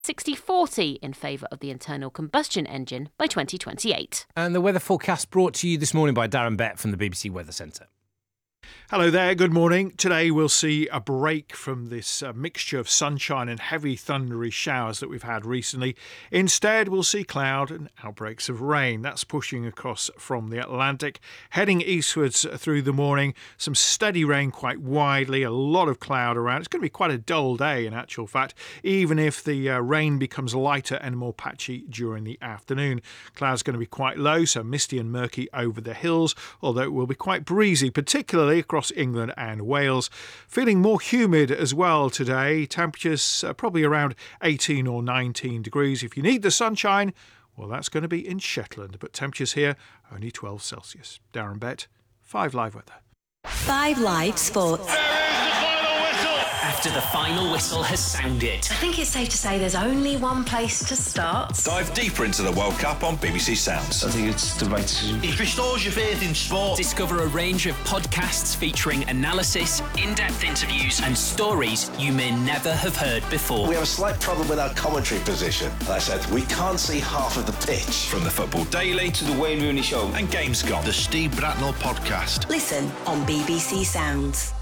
60-40 in favour of the internal combustion engine by 2028. And the weather forecast brought to you this morning by Darren Bett from the BBC Weather Centre. Hello there, good morning. Today we'll see a break from this mixture of sunshine and heavy thundery showers that we've had recently. Instead, we'll see cloud and outbreaks of rain. That's pushing across from the Atlantic, heading eastwards through the morning. Some steady rain quite widely, a lot of cloud around. It's going to be quite a dull day in actual fact, even if the rain becomes lighter and more patchy during the afternoon. Clouds going to be quite low, so misty and murky over the hills, although it will be quite breezy, particularly across England and Wales. Feeling more humid as well today. Temperatures probably around 18 or 19 degrees. If you need the sunshine, well, that's going to be in Shetland, but temperatures here only 12 Celsius. Darren Bett, 5 Live Weather. 5 Live Sports. After the final whistle has sounded, I think it's safe to say there's only one place to start. Dive deeper into the World Cup on BBC Sounds. I think it's the right decision. It restores your faith in sport. Discover a range of podcasts featuring analysis, in-depth interviews and stories you may never have heard before. We have a slight problem with our commentary position. Like I said, we can't see half of the pitch. From the Football Daily To the Wayne Rooney Show and Gamescom. The Steve Bratnell Podcast. Listen on BBC Sounds.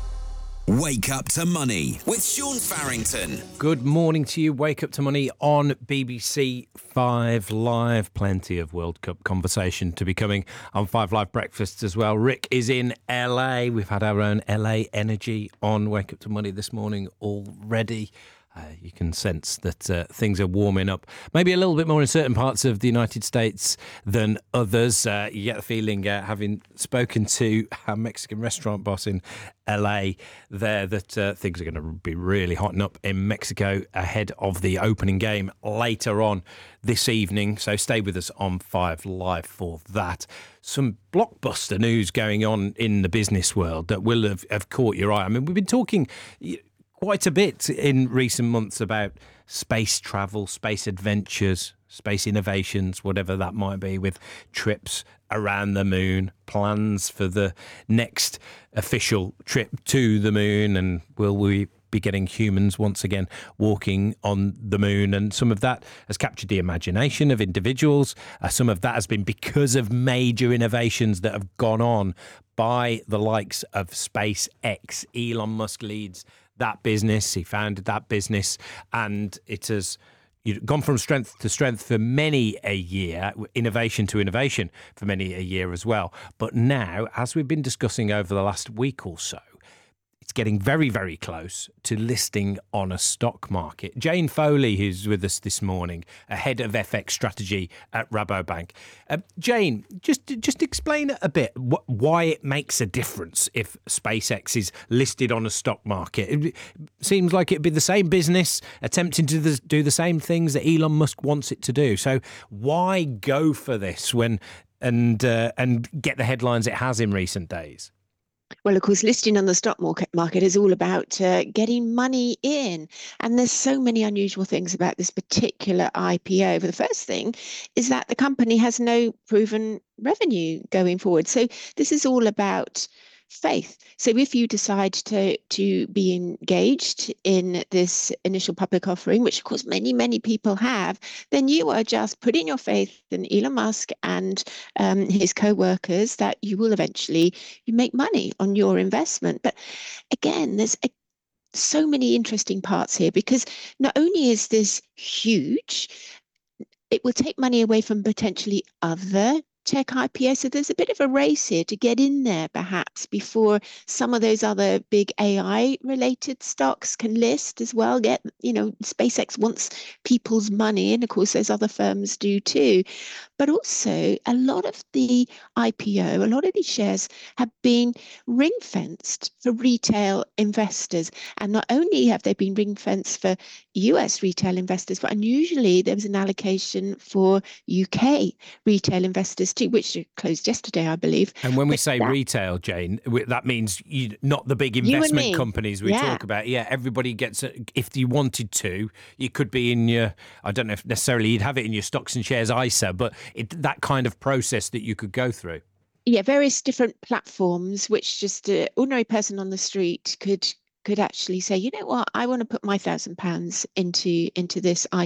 Wake Up to Money with Sean Farrington. Good morning to you. Wake Up to Money on BBC 5 Live. Plenty of World Cup conversation to be coming on 5 Live Breakfast as well. Rick is in LA. We've had our own LA energy on Wake Up to Money this morning already. You can sense that things are warming up, maybe a little bit more in certain parts of the United States than others. You get the feeling, having spoken to our Mexican restaurant boss in LA there, that things are going to be really hotting up in Mexico ahead of the opening game later on this evening. So stay with us on 5 Live for that. Some blockbuster news going on in the business world that will have caught your eye. I mean, we've been talking quite a bit in recent months about space travel, space adventures, space innovations, whatever that might be, with trips around the moon, plans for the next official trip to the moon, and will we be getting humans once again walking on the moon? And some of that has captured the imagination of individuals. Some of that has been because of major innovations that have gone on by the likes of SpaceX. Elon Musk leads that business. He founded that business, and it has gone from strength to strength for many a year, innovation to innovation for many a year as well. But now, as we've been discussing over the last week or so, it's getting very, very close to listing on a stock market. Jane Foley, who's with us this morning, head of FX strategy at Rabobank. Jane, just explain a bit why it makes a difference if SpaceX is listed on a stock market. It seems like it'd be the same business attempting to do the same things that Elon Musk wants it to do. So why go for this and get the headlines it has in recent days? Well, of course, listing on the stock market is all about getting money in. And there's so many unusual things about this particular IPO. But the first thing is that the company has no proven revenue going forward. So this is all about faith. So if you decide to be engaged in this initial public offering, which of course many people have, then you are just putting your faith in Elon Musk and his co-workers that you will eventually make money on your investment. But again, there's so many interesting parts here, because not only is this huge, it will take money away from potentially other tech IPO. So there's a bit of a race here to get in there, perhaps, before some of those other big AI related stocks can list as well. SpaceX wants people's money, and of course those other firms do too. But also a lot of the IPO, a lot of these shares have been ring fenced for retail investors. And not only have they been ring fenced for US retail investors, but unusually there was an allocation for UK retail investors too, which closed yesterday, I believe. And when we say retail, Jane, that means not the big investment companies we talk about. Yeah, everybody gets, if you wanted to, you could be in your, I don't know if necessarily you'd have it in your stocks and shares ISA, but that kind of process that you could go through. Yeah, various different platforms which just an ordinary person on the street could could actually say, you know what, I want to put my £1,000 into this